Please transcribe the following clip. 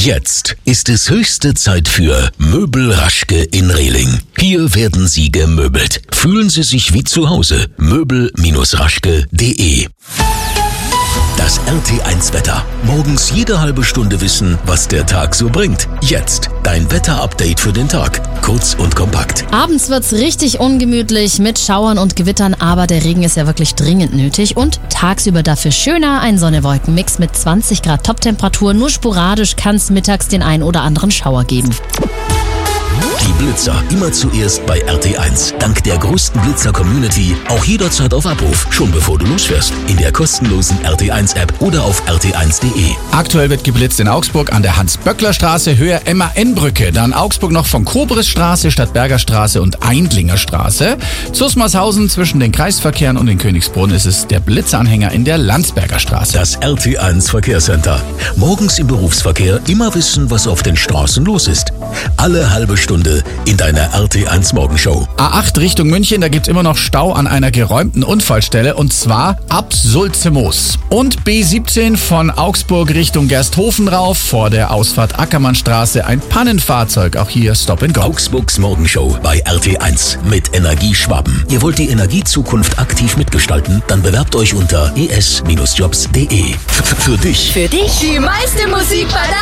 Jetzt ist es höchste Zeit für Möbel Raschke in Rehling. Hier werden Sie gemöbelt. Fühlen Sie sich wie zu Hause. Möbel-raschke.de. Das RT1-Wetter. Morgens jede halbe Stunde wissen, was der Tag so bringt. Jetzt dein Wetter-Update für den Tag. Kurz und kompakt. Abends wird's richtig ungemütlich mit Schauern und Gewittern, aber der Regen ist ja wirklich dringend nötig und tagsüber dafür schöner. Ein Sonne-Wolken-Mix mit 20 Grad Toptemperatur. Nur sporadisch kann's mittags den ein oder anderen Schauer geben. Die Blitzer immer zuerst bei RT1. Dank der größten Blitzer-Community auch jederzeit auf Abruf, schon bevor du losfährst. In der kostenlosen RT1-App oder auf rt1.de. Aktuell wird geblitzt in Augsburg an der Hans-Böckler-Straße, Höhe MAN-Brücke. Dann Augsburg noch von Kobrisstraße, Stadtberger Straße und Eindlinger Straße. Zusmarshausen zwischen den Kreisverkehren und den Königsbrunn ist es der Blitzanhänger in der Landsberger Straße. Das RT1 Verkehrscenter. Morgens im Berufsverkehr immer wissen, was auf den Straßen los ist. Alle halbe Stunde in deiner RT1 Morgenshow. A8 Richtung München, da gibt's immer noch Stau an einer geräumten Unfallstelle und zwar ab Sulzemoos. Und B17 von Augsburg Richtung Gersthofen rauf, vor der Ausfahrt Ackermannstraße ein Pannenfahrzeug, auch hier Stop and Go. Augsburgs Morgenshow bei RT1 mit Energieschwaben. Ihr wollt die Energiezukunft aktiv mitgestalten? Dann bewerbt euch unter es-jobs.de. Für dich. Die meiste Musik bei der